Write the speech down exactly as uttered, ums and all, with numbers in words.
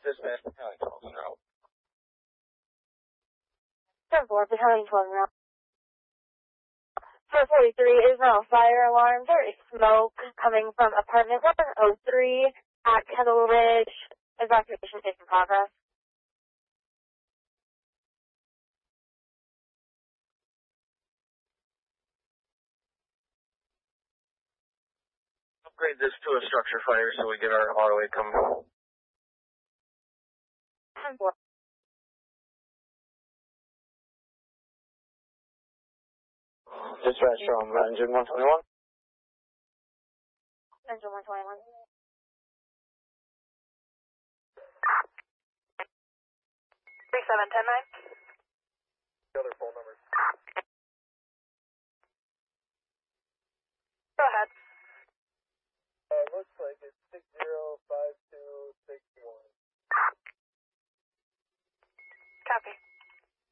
Dispatch, Battalion twelve en route. ten four, Battalion twelve en route. four forty-three is now fire alarm. There is smoke coming from apartment one oh three at Kettle Ridge. Evacuation is in progress. Upgrade this to a structure fire so we get our auto aid coming. ten four. Dispatch from engine one twenty-one. Engine one twenty-one. three seven ten nine. The other phone numbers. Go ahead. Uh, looks like it's six zero five two six one. Copy.